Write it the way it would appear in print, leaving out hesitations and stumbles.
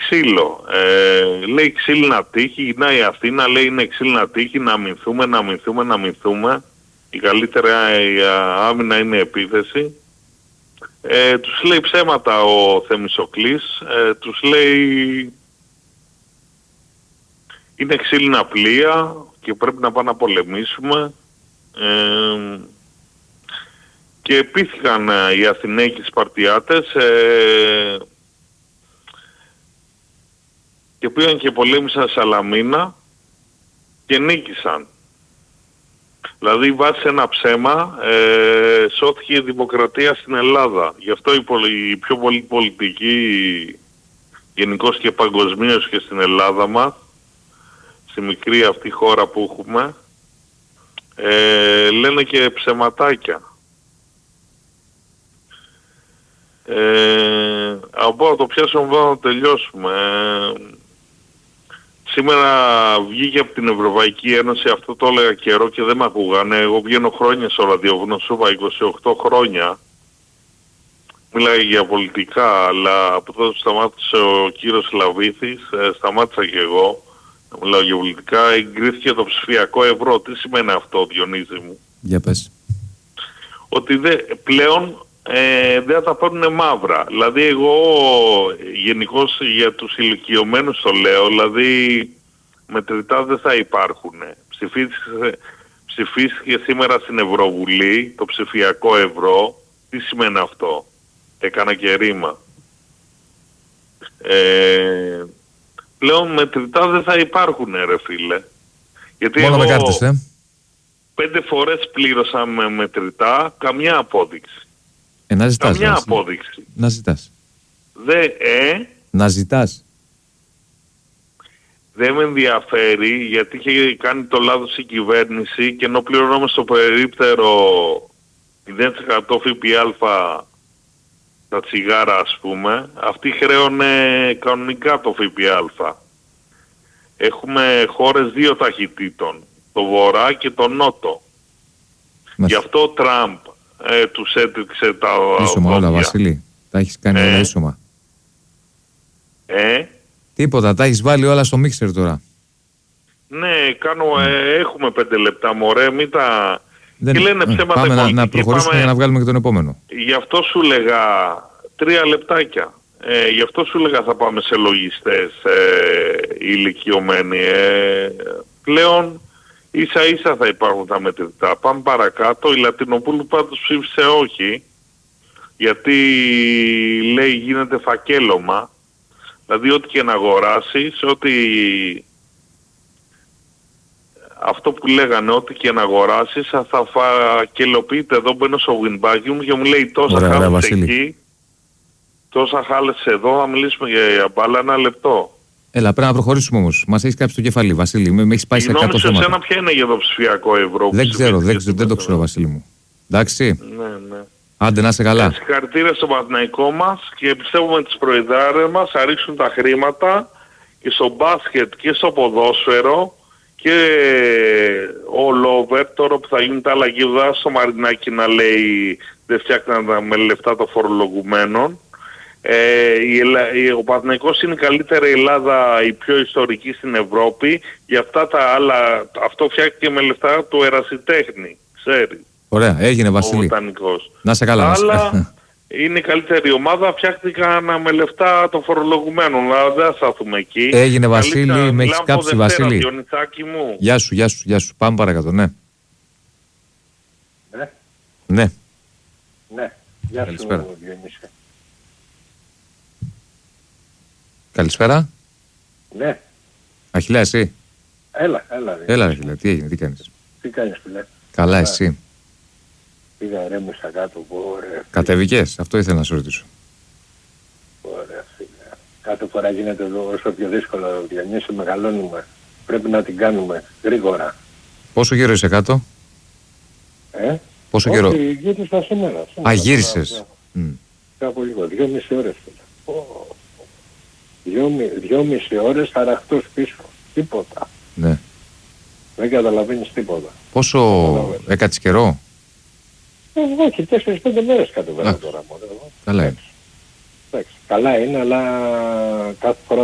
ξύλο. Λέει ξύλινα τύχη, γυρνάει η Αθήνα, λέει είναι ξύλινα τύχη, να αμυνθούμε. Η καλύτερη άμυνα είναι επίθεση. Τους λέει ψέματα ο Θεμιστοκλής, τους λέει είναι ξύλινα πλοία και πρέπει να πάμε να πολεμήσουμε. Και πείθηκαν οι Αθηναίοι και οι Σπαρτιάτες και πήγαν και πολέμησαν Σαλαμίνα και νίκησαν. Δηλαδή βάσει ένα ψέμα σώθηκε η δημοκρατία στην Ελλάδα. Γι' αυτό η πιο πολύ πολιτική γενικώς και παγκοσμίως και στην Ελλάδα μας, στη μικρή αυτή χώρα που έχουμε, λένε και ψεματάκια. Από το πιάσουμε εδώ να τελειώσουμε. Σήμερα βγήκε από την Ευρωπαϊκή Ένωση, αυτό το έλεγα καιρό και δεν με ακούγανε. Εγώ βγαίνω χρόνια στο ραδιόφωνο, σου είπα 28 χρόνια. Μιλάει για πολιτικά, αλλά από τότε που σταμάτησε ο κύριος Λαβήθης, σταμάτησα και εγώ. Μιλάω για πολιτικά, εγκρίθηκε το ψηφιακό ευρώ. Τι σημαίνει αυτό, Διονύση μου? Για πες. Ότι πλέον δεν θα παίρνουν μαύρα. Δηλαδή εγώ γενικώς για τους ηλικιωμένους το λέω, δηλαδή μετρητά δεν θα υπάρχουν. Ψηφίστηκε σήμερα στην Ευρωβουλή το ψηφιακό ευρώ. Τι σημαίνει αυτό? Έκανα και ρήμα. Πλέον μετρητά δεν θα υπάρχουν, ρε φίλε. Γιατί μόνο με κάρτες, 5 φορές πλήρωσα με μετρητά, καμιά απόδειξη. Να ζητάς. Καμιά απόδειξη. Να ζητάς. Να ζητάς. Δεν με ενδιαφέρει, γιατί είχε κάνει το λάθος η κυβέρνηση και ενώ πληρώναμε στο περίπτερο 0% ΦΠΑ τα τσιγάρα, ας πούμε, αυτοί χρέωνε κανονικά το ΦΠΑ. Έχουμε χώρες 2 ταχυτήτων, το βορρά και το νότο. Γι' αυτό ο Τραμπ τους έτριξε τα ίσωμα όλα, Βασίλη. Τα έχεις κάνει όλα ίσωμα. Τίποτα, τα έχεις βάλει όλα στο μίξερ τώρα. Ναι, έχουμε 5 λεπτά, μωρέ, μην τα... Και λένε ψέματα. Πάμε να προχωρήσουμε για να βγάλουμε και τον επόμενο. Γι' αυτό σου λέγα 3 λεπτάκια. Γι' αυτό σου λέγα θα πάμε σε λογιστές ηλικιωμένοι. Πλέον ίσα ίσα θα υπάρχουν τα μετρητά. Πάμε παρακάτω. Η Λατινοπούλου πάντως ψήφισε όχι. Γιατί λέει γίνεται φακέλωμα. Δηλαδή ό,τι και να αγοράσεις, αυτό που λέγανε, ό,τι και να αγοράσεις θα φακελοποιείται. Εδώ μπαίνω στο Winback μου και μου λέει τόσα χάλες εκεί, τόσα χάλες εδώ, θα μιλήσουμε για μπάλα 1 λεπτό. Έλα, πρέπει να προχωρήσουμε όμως. Μας έχεις κάψει το κεφάλι, Βασίλη. Με έχεις πάει σε κάτω θέματα. Εσένα ποια είναι για το ψηφιακό ευρώ? Δεν το ξέρω, Βασίλη μου. Εντάξει. Ναι. Άντε να είσαι καλά. Συγχαρητήρια στο Παναθηναϊκό μας και πιστεύουμε τις προεδράρες μας θα ρίξουν τα χρήματα και στο μπάσκετ και στο ποδόσφαιρο και all over. Τώρα που θα γίνει τα αλλαγή στο Μαρινάκι να λέει δεν φτιάχναν με λεφτά των φορολογουμένων. Ο Παναθηναϊκός είναι η καλύτερη Ελλάδα, η πιο ιστορική στην Ευρώπη. Για αυτά τα άλλα, αυτό φτιάχτηκε με λεφτά του ερασιτέχνη, ξέρει. Ωραία, έγινε, Βασίλη. Να σε καλά. Αλλά είναι η καλύτερη ομάδα, φτιάχτηκαν με λεφτά των φορολογουμένων. Αλλά δεν θα σταθούμε εκεί. Έγινε, Βασίλη, με έχεις κάψει, Βασίλη. Μου. Γεια σου. Πάμε παρακάτω, ναι. Ναι. Γεια σου, Διονύση. Καλησπέρα. Ναι. Αχιλέα, εσύ? Έλα, Αχιλέα, τι έγινε, τι κάνεις? Τι κάνεις, φίλε? Καλά, εσύ? Πήγα ρέμισα κάτω, ωραία. Κατεβηκές, αυτό ήθελα να σου ρωτήσω. Ωραία, φίλε. Κάθε φορά γίνεται εδώ όσο πιο δύσκολο, Διονύση, μεγαλώνουμε. Πρέπει να την κάνουμε γρήγορα. Πόσο καιρό είσαι κάτω? Πόσο καιρό? Γύρισα σήμερα. Γύρισες. Κάπου λίγο, 2,5 ώρες. 2,5 ώρες χαρακτός πίσω. Τίποτα. Ναι. Δεν καταλαβαίνεις τίποτα. Πόσο έκατες καιρό? Όχι, 4-5 μέρες κάτω τώρα. Καλά είναι. Εντάξει, καλά είναι, αλλά κάθε φορά